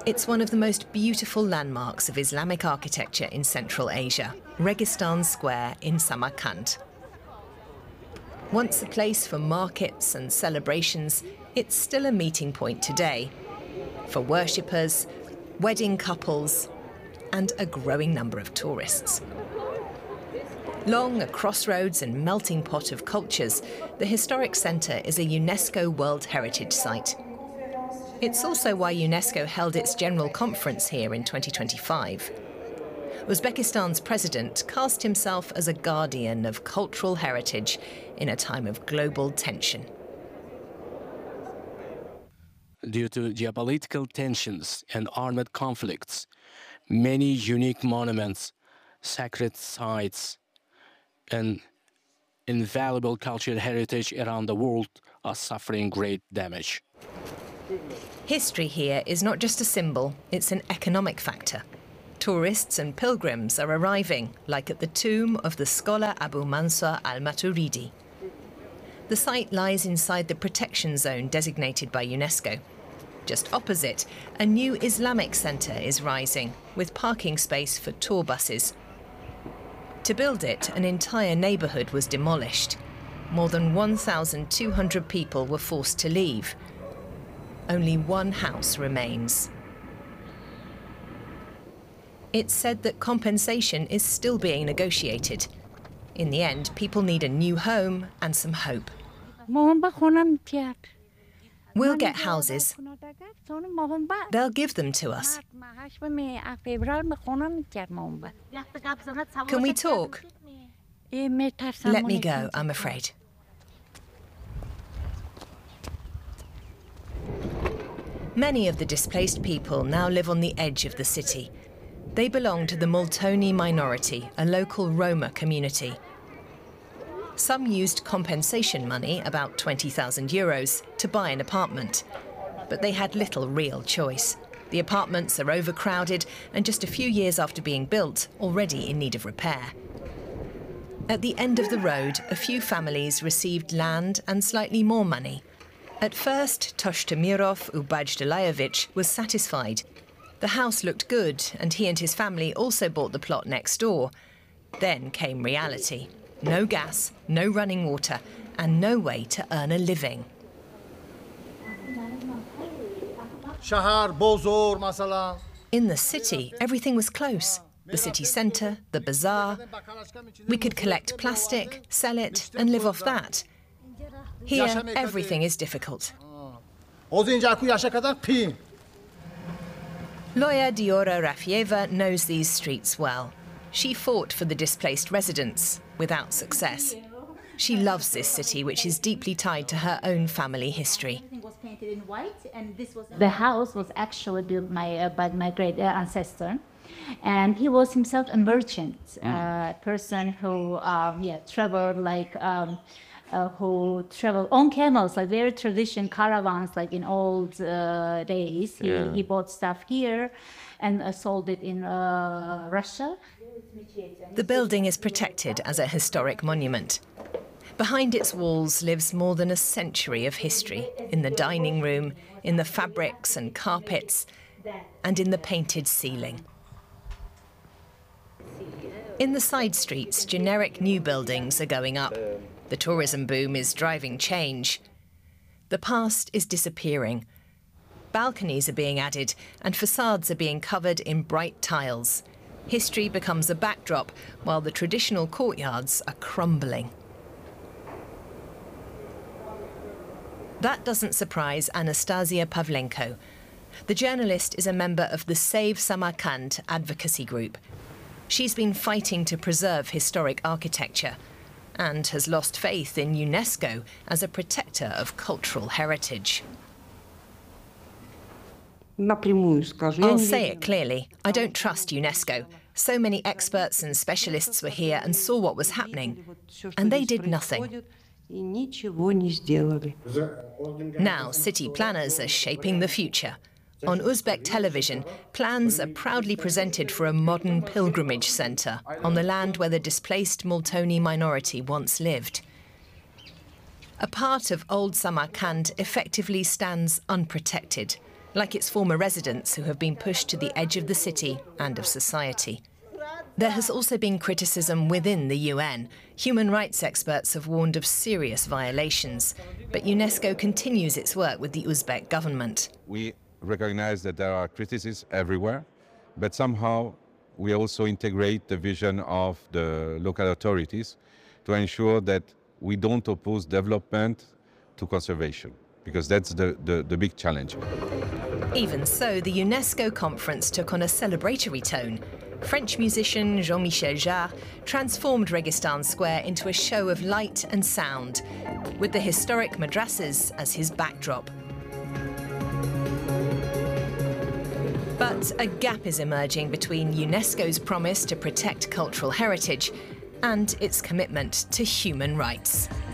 It's one of the most beautiful landmarks of Islamic architecture in Central Asia, Registan Square in Samarkand. Once a place for markets and celebrations, it's still a meeting point today for worshippers, wedding couples, and a growing number of tourists. Long a crossroads and melting pot of cultures, the historic centre is a UNESCO World Heritage Site. It's also why UNESCO held its general conference here in 2025. Uzbekistan's president cast himself as a guardian of cultural heritage in a time of global tension. Due to geopolitical tensions and armed conflicts, many unique monuments, sacred sites, and invaluable cultural heritage around the world are suffering great damage. History here is not just a symbol, it's an economic factor. Tourists and pilgrims are arriving, like at the tomb of the scholar Abu Mansur al-Maturidi. The site lies inside the protection zone designated by UNESCO. Just opposite, a new Islamic centre is rising, with parking space for tour buses. To build it, an entire neighbourhood was demolished. More than 1,200 people were forced to leave. Only one house remains. It's said that compensation is still being negotiated. In the end, people need a new home and some hope. We'll get houses. They'll give them to us. Can we talk? Let me go, I'm afraid. Many of the displaced people now live on the edge of the city. They belong to the Multoni minority, a local Roma community. Some used compensation money, about 20,000 euros, to buy an apartment. But they had little real choice. The apartments are overcrowded and just a few years after being built, already in need of repair. At the end of the road, a few families received land and slightly more money. At first, Toshtamirov Ubajdalayevich was satisfied. The house looked good, and he and his family also bought the plot next door. Then came reality. No gas, no running water, and no way to earn a living. In the city, everything was close. The city centre, the bazaar. We could collect plastic, sell it, and live off that. Here, everything is difficult. Lawyer Diora Rafieva knows these streets well. She fought for the displaced residents, without success. She loves this city, which is deeply tied to her own family history. The house was actually built by my great ancestor, and he was himself a merchant, person who traveled who traveled on camels, like very traditional caravans, like in old days. He bought stuff here and sold it in Russia. The building is protected as a historic monument. Behind its walls lives more than a century of history, in the dining room, in the fabrics and carpets, and in the painted ceiling. In the side streets, generic new buildings are going up. The tourism boom is driving change. The past is disappearing. Balconies are being added, and facades are being covered in bright tiles. History becomes a backdrop, while the traditional courtyards are crumbling. That doesn't surprise Anastasia Pavlenko. The journalist is a member of the Save Samarkand advocacy group. She's been fighting to preserve historic architecture and has lost faith in UNESCO as a protector of cultural heritage. I'll say it clearly. I don't trust UNESCO. So many experts and specialists were here and saw what was happening, and they did nothing. Now, city planners are shaping the future. On Uzbek television, plans are proudly presented for a modern pilgrimage centre on the land where the displaced Multoni minority once lived. A part of old Samarkand effectively stands unprotected, like its former residents who have been pushed to the edge of the city and of society. There has also been criticism within the UN. Human rights experts have warned of serious violations, but UNESCO continues its work with the Uzbek government. We recognize that there are criticisms everywhere, but somehow we also integrate the vision of the local authorities to ensure that we don't oppose development to conservation, because that's the big challenge. Even so, the UNESCO conference took on a celebratory tone. French musician Jean-Michel Jarre transformed Registan Square into a show of light and sound, with the historic madrasas as his backdrop. But a gap is emerging between UNESCO's promise to protect cultural heritage and its commitment to human rights.